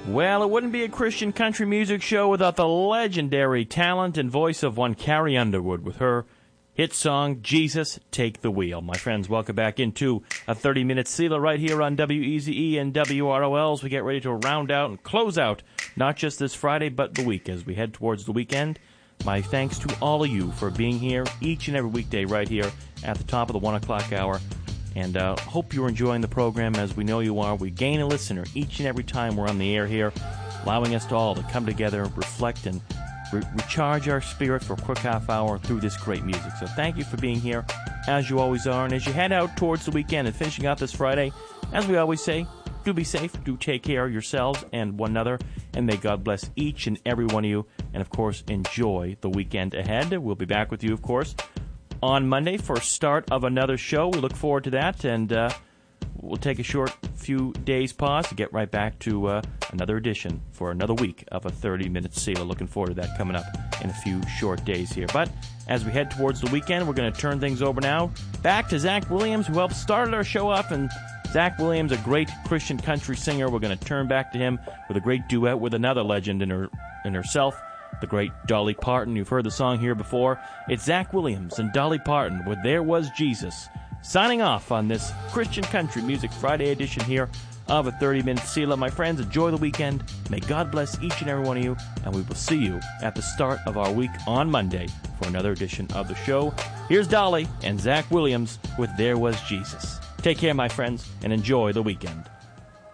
Well, it wouldn't be a Christian country music show without the legendary talent and voice of one Carrie Underwood with her hit song, Jesus, Take the Wheel. My friends, welcome back into a 30-minute Selah right here on WEZE and WROL as we get ready to round out and close out not just this Friday, but the week as we head towards the weekend. My thanks to all of you for being here each and every weekday right here at the top of the 1 o'clock hour. And hope you're enjoying the program as we know you are. We gain a listener each and every time we're on the air here, allowing us to all to come together, reflect, and recharge our spirit for a quick half hour through this great music. So thank you for being here, as you always are. And as you head out towards the weekend and finishing out this Friday, as we always say, do be safe, do take care of yourselves and one another, and may God bless each and every one of you. And, of course, enjoy the weekend ahead. We'll be back with you, of course, on Monday for start of another show. We look forward to that, and we'll take a short few days pause to get right back to another edition for another week of a 30-minute Selah. Looking forward to that coming up in a few short days here. But as we head towards the weekend, we're going to turn things over now back to Zach Williams, who helped start our show off. And Zach Williams, a great Christian country singer. We're going to turn back to him with a great duet with another legend in herself, the great Dolly Parton. You've heard the song here before. It's Zach Williams and Dolly Parton with There Was Jesus, signing off on this Christian Country Music Friday edition here of a 30-minute Selah. My friends, enjoy the weekend. May God bless each and every one of you, and we will see you at the start of our week on Monday for another edition of the show. Here's Dolly and Zach Williams with There Was Jesus. Take care, my friends, and enjoy the weekend.